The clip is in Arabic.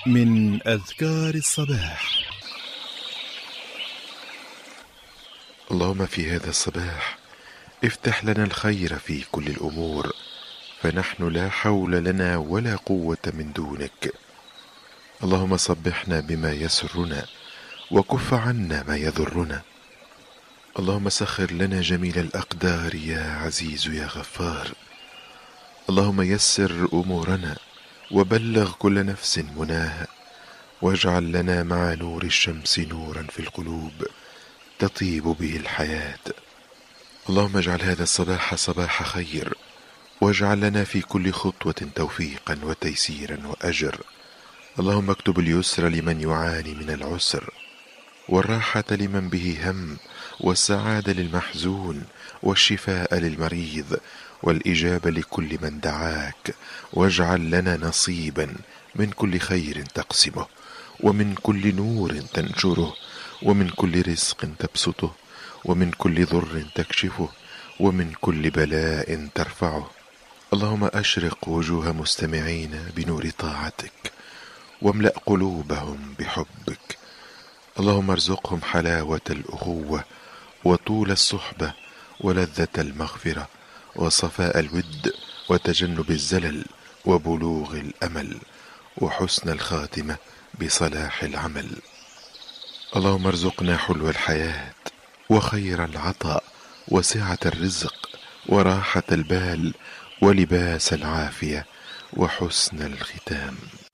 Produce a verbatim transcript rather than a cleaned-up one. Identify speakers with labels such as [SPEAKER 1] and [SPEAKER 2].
[SPEAKER 1] من أذكار الصباح.
[SPEAKER 2] اللهم في هذا الصباح افتح لنا الخير في كل الأمور، فنحن لا حول لنا ولا قوة من دونك. اللهم صبحنا بما يسرنا وكف عنا ما يضرنا. اللهم سخر لنا جميل الأقدار يا عزيز يا غفار. اللهم يسر أمورنا وبلغ كل نفس مناها، واجعل لنا مع نور الشمس نورا في القلوب تطيب به الحياة. اللهم اجعل هذا الصباح صباح خير، واجعل لنا في كل خطوة توفيقا وتيسيرا وأجر. اللهم اكتب اليسر لمن يعاني من العسر، والراحة لمن به هم، والسعادة للمحزون، والشفاء للمريض، والإجابة لكل من دعاك. واجعل لنا نصيبا من كل خير تقسمه، ومن كل نور تنشره، ومن كل رزق تبسطه، ومن كل ضر تكشفه، ومن كل بلاء ترفعه. اللهم أشرق وجوه مستمعين بنور طاعتك، واملأ قلوبهم بحبك. اللهم ارزقهم حلاوة الأخوة، وطول الصحبة، ولذة المغفرة، وصفاء الود، وتجنب الزلل، وبلوغ الأمل، وحسن الخاتمة بصلاح العمل. اللهم ارزقنا حلو الحياة، وخير العطاء، وسعة الرزق، وراحة البال، ولباس العافية، وحسن الختام.